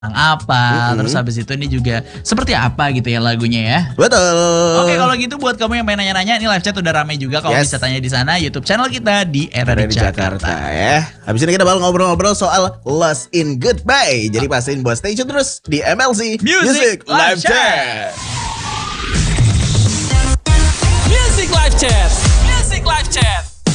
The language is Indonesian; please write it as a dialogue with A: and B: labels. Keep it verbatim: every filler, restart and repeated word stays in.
A: apa,
B: Mm-mm.
A: terus habis itu ini juga seperti apa gitu ya lagunya ya.
B: Betul.
A: Oke, kalau gitu buat kamu yang pengen nanya-nanya, ini live chat udah rame juga. Kamu
B: Yes.
A: bisa tanya di sana YouTube channel kita di Era
B: Ada
A: di
B: di Jakarta. ya. Habis ini kita bakal ngobrol-ngobrol soal Lost in Goodbye. Jadi pastiin buat stay tune terus di M L C
A: Music Live Chat.
B: Chat.
C: Music Live Chat. Music Live Chat.